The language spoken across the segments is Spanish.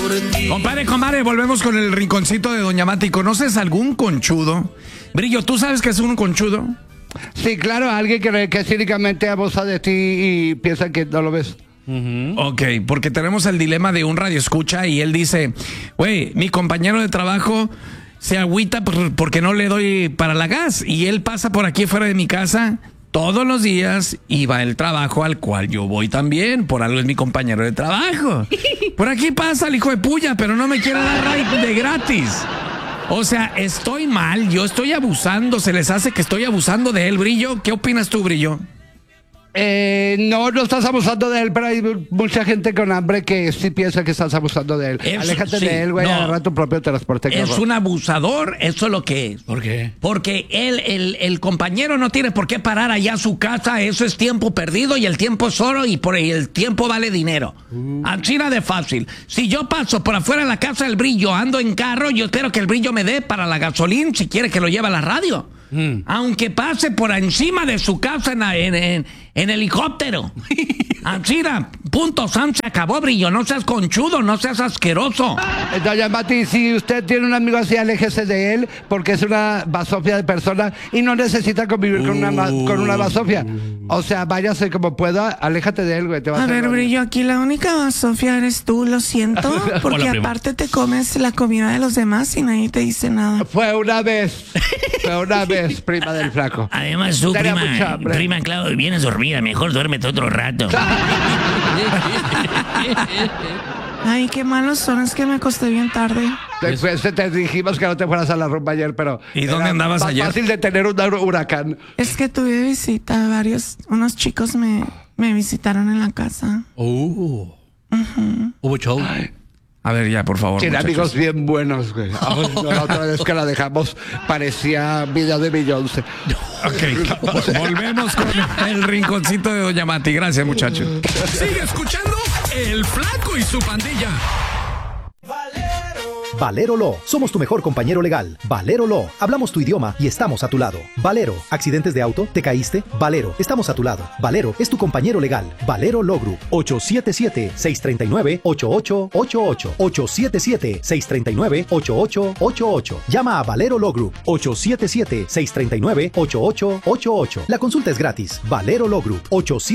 Compadre, volvemos con el rinconcito de Doña Mati. ¿Conoces algún conchudo? Brillo, ¿tú sabes qué es un conchudo? Sí, claro, alguien que cínicamente abusa de ti y piensa que no lo ves. Ok, porque tenemos el dilema de un radioescucha y él dice, güey, mi compañero de trabajo se agüita porque no le doy para la gas y él pasa por aquí fuera de mi casa todos los días y va al trabajo al cual yo voy también, por algo es mi compañero de trabajo. Por aquí pasa el hijo de puya, pero no me quiere dar ride de gratis. O sea, estoy mal, yo estoy abusando, se les hace que estoy abusando de él, Brillo. ¿Qué opinas tú, Brillo? No estás abusando de él, pero hay mucha gente con hambre que sí piensa que estás abusando de él. Aléjate de él, güey, agarra tu propio transporte. Es un abusador, eso es lo que es. ¿Por qué? Porque el compañero no tiene por qué parar allá a su casa, eso es tiempo perdido y el tiempo es oro y el tiempo vale dinero. Así de fácil. Si yo paso por afuera de la casa del Brillo, ando en carro, yo espero que el Brillo me dé para la gasolina si quiere que lo lleve a la radio. Aunque pase por encima de su casa en helicóptero. Ansira, punto, Sam, se acabó, Brillo. No seas conchudo, no seas asqueroso. Doña Mati, si usted tiene un amigo así, aléjese de él, porque es una basofia de persona y no necesita convivir con una basofia. O sea, váyase como pueda, aléjate de él, güey. A ver, Brillo, aquí la única basofia eres tú, lo siento, porque Hola, aparte te comes la comida de los demás y nadie te dice nada. Fue una vez, prima del flaco. Además tú, prima, claro, vienes dormida, mejor duérmete otro rato. Ay, qué malos son, es que me acosté bien tarde. Después te dijimos que no te fueras a la rumba ayer, pero... ¿Y dónde andabas ayer? Es fácil de tener un huracán. Es que tuve visita, unos chicos me visitaron en la casa. Hubo show. Ay. A ver, ya, por favor. Tiene muchachos. amigos bien buenos, güey. La otra vez que la dejamos parecía video de Beyoncé. Ok, volvemos con el rinconcito de Doña Mati. Gracias, muchachos. Sigue escuchando El Flaco y su pandilla. Valero Law. Somos tu mejor compañero legal. Valero Law. Hablamos tu idioma y estamos a tu lado. Valero. ¿Accidentes de auto? ¿Te caíste? Valero. Estamos a tu lado. Valero es tu compañero legal. Valero Law Group. 877-639-8888. 877-639-8888. Llama a Valero Law Group. 877-639-8888. La consulta es gratis. Valero Law Group.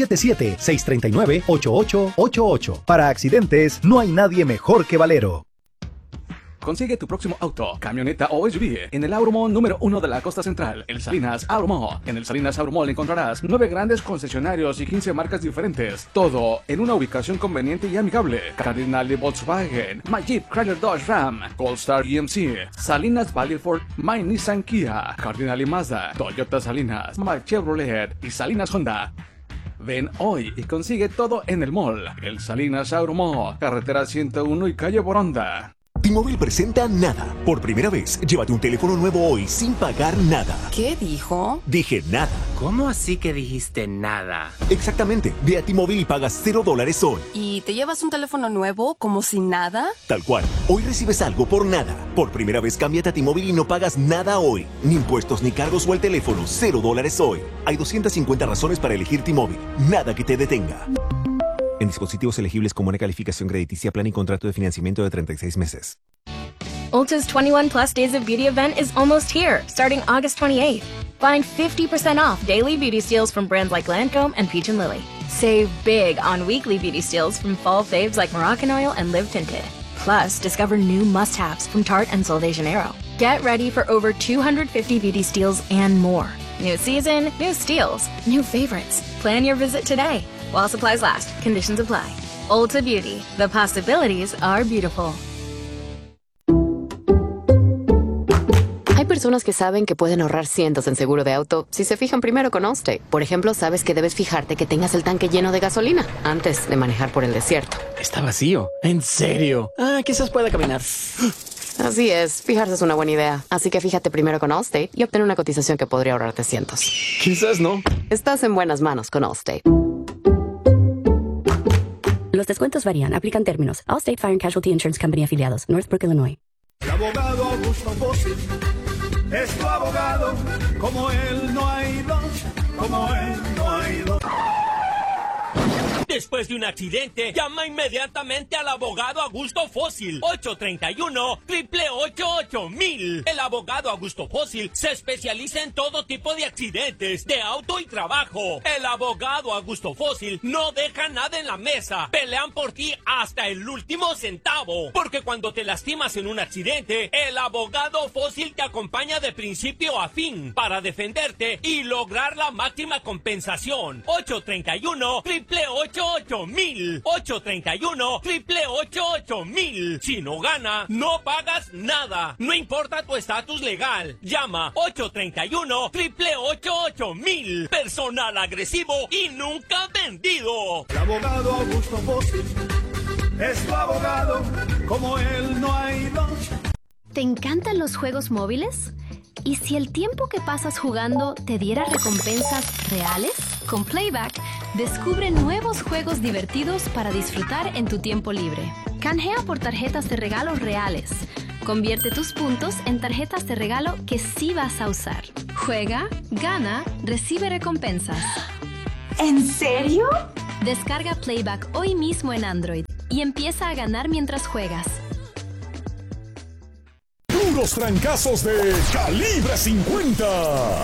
877-639-8888. Para accidentes, no hay nadie mejor que Valero. Consigue tu próximo auto, camioneta o SUV en el Auromall número 1 de la costa central, el Salinas Auromall. En el Salinas Auromall encontrarás 9 grandes concesionarios y 15 marcas diferentes. Todo en una ubicación conveniente y amigable. Cardinal Volkswagen, My Jeep Chrysler Dodge Ram, Goldstar GMC, Salinas Valley Ford, My Nissan Kia, Cardinal Mazda, Toyota Salinas, My Chevrolet y Salinas Honda. Ven hoy y consigue todo en el mall. El Salinas Auromall, carretera 101 y calle Boronda. T-Mobile presenta Nada. Por primera vez, llévate un teléfono nuevo hoy sin pagar nada. ¿Qué dijo? Dije nada. ¿Cómo así que dijiste nada? Exactamente. Ve a T-Mobile y pagas $0 hoy. ¿Y te llevas un teléfono nuevo como si nada? Tal cual. Hoy recibes algo por nada. Por primera vez, cámbiate a T-Mobile y no pagas nada hoy. Ni impuestos, ni cargos o el teléfono. $0 hoy. Hay 250 razones para elegir T-Mobile. Nada que te detenga. En dispositivos elegibles con buena calificación crediticia, plan y contrato de financiamiento de 36 meses. Ulta's 21 Plus Days of Beauty event is almost here, starting August 28th. Find 50% off daily beauty steals from brands like Lancome and Peach & Lily. Save big on weekly beauty steals from fall faves like Moroccan Oil and Live Tinted. Plus, discover new must-haves from Tarte and Sol de Janeiro. Get ready for over 250 beauty steals and more. New season, new steals, new favorites. Plan your visit today. While supplies last, conditions apply. Ulta Beauty, the possibilities are beautiful. Hay personas que saben que pueden ahorrar cientos en seguro de auto si se fijan primero con Allstate. Por ejemplo, sabes que debes fijarte que tengas el tanque lleno de gasolina antes de manejar por el desierto. Está vacío. ¿En serio? Quizás pueda caminar. Así es, fijarse es una buena idea. Así que fíjate primero con Allstate y obtén una cotización que podría ahorrarte cientos. Quizás no. Estás en buenas manos con Allstate. Los descuentos varían. Aplican términos. Allstate Fire and Casualty Insurance Company afiliados. Northbrook, Illinois. El abogado Augusto Bossi es tu abogado. Como él no hay dos. Como él no hay dos. Después de un accidente, llama inmediatamente al abogado Augusto Fósil. 831-888-1000. El abogado Augusto Fósil se especializa en todo tipo de accidentes, de auto y trabajo. El abogado Augusto Fósil no deja nada en la mesa. Pelean por ti hasta el último centavo. Porque cuando te lastimas en un accidente, el abogado Fósil te acompaña de principio a fin para defenderte y lograr la máxima compensación. 831-888-1000. 831-888-1000. Si no gana, no pagas nada. No importa tu estatus legal. Llama 831-888-1000. Personal agresivo y nunca vendido. El abogado Augusto Fósil es tu abogado, como él no hay dos. ¿Te encantan los juegos móviles? ¿Y si el tiempo que pasas jugando te diera recompensas reales? Con Playback, descubre nuevos juegos divertidos para disfrutar en tu tiempo libre. Canjea por tarjetas de regalo reales. Convierte tus puntos en tarjetas de regalo que sí vas a usar. Juega, gana, recibe recompensas. ¿En serio? Descarga Playback hoy mismo en Android y empieza a ganar mientras juegas. Puros trancazos de Calibre 50.